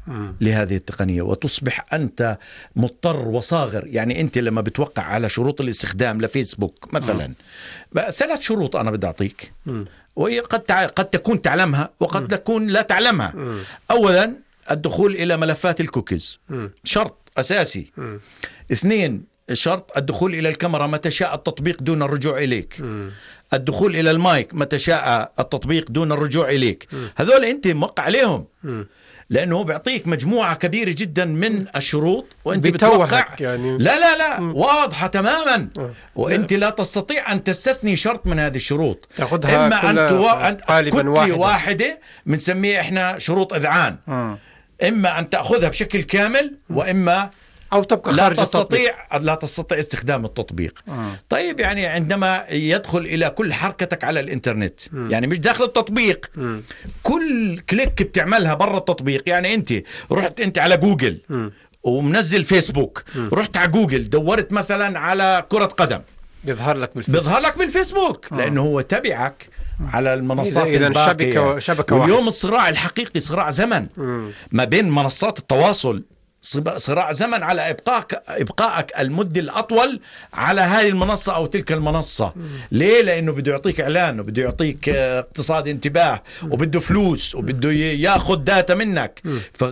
لهذه التقنية، وتصبح أنت مضطر وصاغر. يعني أنت لما بتوقع على شروط الاستخدام لفيسبوك مثلا 3 شروط أنا بدي أعطيك، قد تكون تعلمها وقد تكون لا تعلمها. أولا الدخول إلى ملفات الكوكيز، شرط أساسي. 2 شرط الدخول إلى الكاميرا متى شاء التطبيق دون الرجوع إليك. الدخول إلى المايك متى شاء التطبيق دون الرجوع إليك. هذول أنت موقع عليهم، لأنه بيعطيك مجموعة كبيرة جدا من الشروط وأنت بتوقع يعني. لا واضحة تماما، وأنت لا تستطيع أن تستثني شرط من هذه الشروط. تأخذها إما أن كتلة واحدة بنسميه إحنا شروط إذعان. إما أن تأخذها بشكل كامل، وإما أو تبقى خارج التطبيق. لا تستطيع استخدام التطبيق. طيب يعني عندما يدخل إلى كل حركتك على الإنترنت، يعني مش داخل التطبيق، كل كليك بتعملها برا التطبيق. يعني أنت رحت أنت على جوجل ومنزل فيسبوك، رحت على جوجل دورت مثلا على كرة قدم، بيظهر لك بالفيسبوك لأنه هو تبعك على المنصات الباقية. شبكة واليوم الصراع الحقيقي صراع زمن ما بين منصات التواصل، صراع زمن على إبقائك المدة الأطول على هذه المنصة أو تلك المنصة. ليه؟ لأنه بده يعطيك إعلان، وبده يعطيك اقتصاد انتباه، وبده فلوس، وبده ياخذ داتا منك.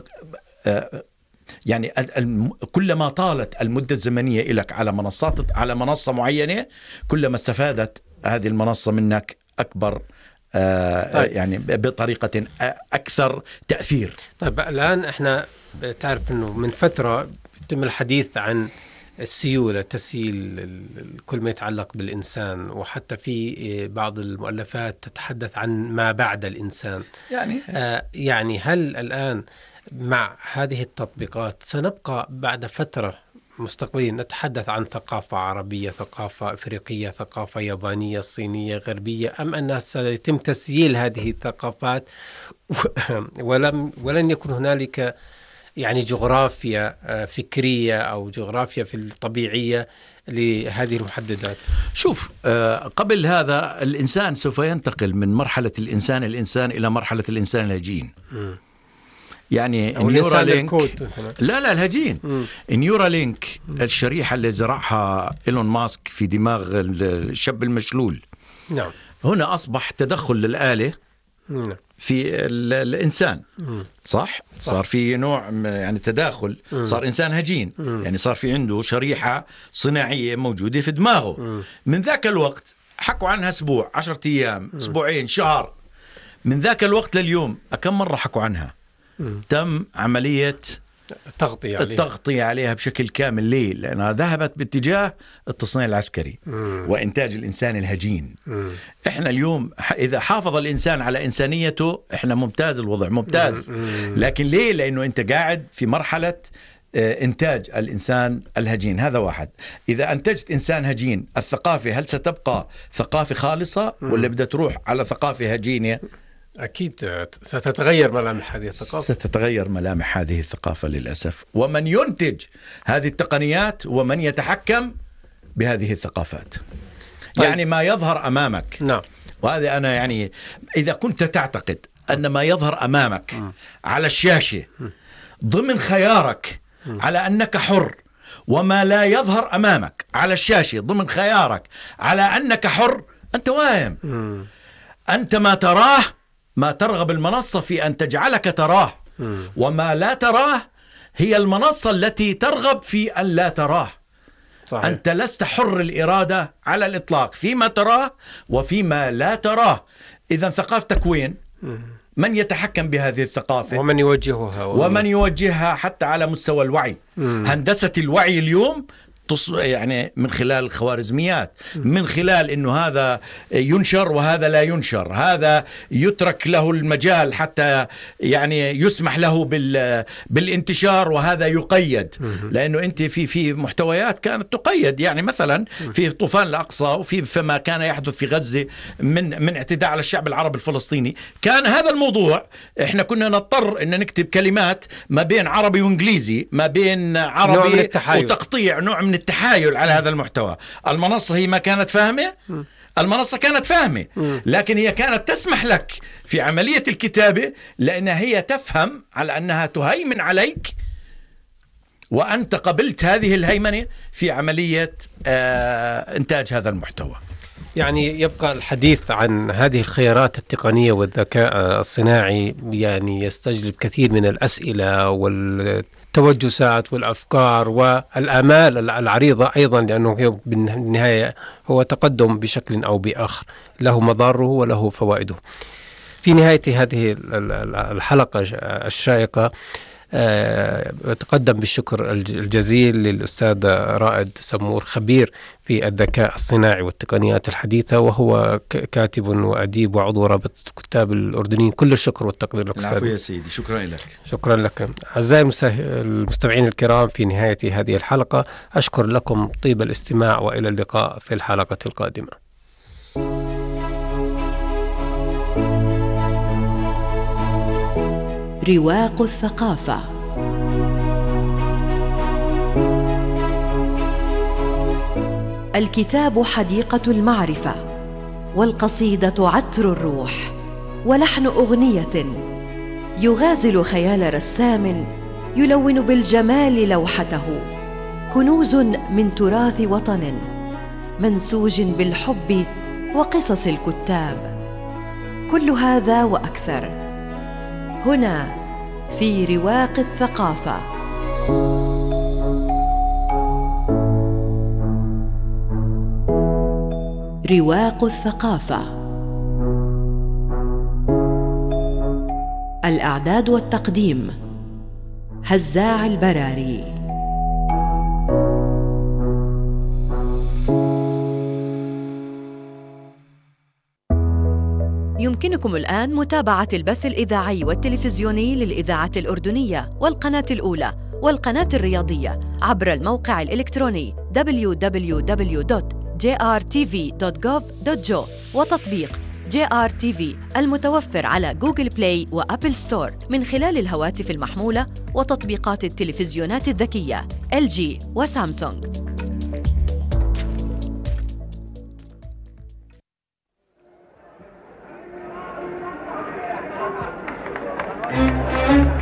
يعني كلما طالت المدة الزمنية لك على منصة معينة، كلما استفادت هذه المنصة منك أكبر طيب. يعني بطريقة أكثر تأثير. طيب الآن إحنا تعرف أنه من فترة يتم الحديث عن السيولة، تسييل كل ما يتعلق بالإنسان، وحتى في بعض المؤلفات تتحدث عن ما بعد الإنسان. يعني هل الآن مع هذه التطبيقات سنبقى بعد فترة مستقبليا نتحدث عن ثقافة عربية، ثقافة إفريقية، ثقافة يابانية، صينية، غربية، أم أنها سيتم تسييل هذه الثقافات ولن يكون هنالك يعني جغرافيا فكرية أو جغرافيا في الطبيعية لهذه المحددات؟ شوف، قبل هذا الإنسان سوف ينتقل من مرحلة الإنسان إلى مرحلة الإنسان الهجين. يعني النيورالينك، لا الهجين. النيورالينك الشريحة اللي زرعها إيلون ماسك في دماغ الشاب المشلول، نعم، هنا أصبح تدخل للآلة في الإنسان. صح؟ صار في نوع يعني تداخل، صار إنسان هجين. يعني صار في عنده شريحة صناعية موجودة في دماغه. من ذاك الوقت حكوا عنها أسبوع، 10 أيام، أسبوعين، شهر. من ذاك الوقت لليوم كم مرة حكوا عنها؟ تم عملية التغطية عليها بشكل كامل. ليه؟ لأنها ذهبت باتجاه التصنيع العسكري وإنتاج الإنسان الهجين. إحنا اليوم إذا حافظ الإنسان على إنسانيته إحنا ممتاز، الوضع ممتاز. لكن ليه؟ لأنه أنت قاعد في مرحلة إنتاج الإنسان الهجين. هذا واحد. إذا أنتجت إنسان هجين، الثقافة هل ستبقى ثقافة خالصة ولا بدها تروح على ثقافة هجينة؟ أكيد ستتغير ملامح هذه الثقافة. ستتغير ملامح هذه الثقافة للأسف. ومن ينتج هذه التقنيات ومن يتحكم بهذه الثقافات. طيب. يعني ما يظهر أمامك. نعم. وهذا أنا يعني إذا كنت تعتقد أن ما يظهر أمامك على الشاشة ضمن خيارك على أنك حر، وما لا يظهر أمامك على الشاشة ضمن خيارك على أنك حر، أنت واهم. أنت ما تراه، ما ترغب المنصة في أن تجعلك تراه، وما لا تراه هي المنصة التي ترغب في أن لا تراه. صحيح. أنت لست حر الإرادة على الإطلاق فيما تراه وفيما لا تراه. إذن ثقافتك وين؟ من يتحكم بهذه الثقافة؟ ومن يوجهها حتى على مستوى الوعي. هندسة الوعي اليوم يعني من خلال الخوارزميات، من خلال إنه هذا ينشر وهذا لا ينشر، هذا يترك له المجال حتى يعني يسمح له بالانتشار وهذا يقيد. لأنه أنت في محتويات كانت تقيد، يعني مثلا في طوفان الأقصى وفي فيما كان يحدث في غزة من اعتداء على الشعب العربي الفلسطيني، كان هذا الموضوع إحنا كنا نضطر إن نكتب كلمات ما بين عربي وإنجليزي، ما بين عربي وتقطيع، نوع من التحايل على هذا المحتوى. المنصة هي ما كانت فاهمة، المنصة كانت فاهمة، لكن هي كانت تسمح لك في عملية الكتابة لأنها هي تفهم على أنها تهيمن عليك، وأنت قبلت هذه الهيمنة في عملية إنتاج هذا المحتوى. يعني يبقى الحديث عن هذه الخيارات التقنية والذكاء الصناعي يعني يستجلب كثير من الأسئلة والتوجسات والأفكار والآمال العريضة أيضا، لأنه بالنهاية هو تقدم بشكل أو بآخر، له مضاره وله فوائده. في نهاية هذه الحلقة الشائقة أتقدم بالشكر الجزيل للأستاذ رائد سمور، خبير في الذكاء الصناعي والتقنيات الحديثة، وهو كاتب وأديب وعضو رابطة الكتاب الأردنيين. كل الشكر والتقدير لك العفو يا سيدي، شكرا لك. شكرا لك. أعزائي المستمعين الكرام، في نهاية هذه الحلقة أشكر لكم طيب الاستماع، وإلى اللقاء في الحلقة القادمة. رواق الثقافة. الكتاب حديقة المعرفة، والقصيدة عطر الروح، ولحن أغنية يغازل خيال رسام يلون بالجمال لوحته، كنوز من تراث وطن منسوج بالحب وقصص الكتاب. كل هذا وأكثر هنا في رواق الثقافة. رواق الثقافة. الإعداد والتقديم هزاع البراري. يمكنكم الآن متابعة البث الإذاعي والتلفزيوني للإذاعة الأردنية والقناة الأولى والقناة الرياضية عبر الموقع الإلكتروني www.jrtv.gov.jo وتطبيق JRTV المتوفر على جوجل بلاي وأبل ستور من خلال الهواتف المحمولة وتطبيقات التلفزيونات الذكية LG وسامسونج.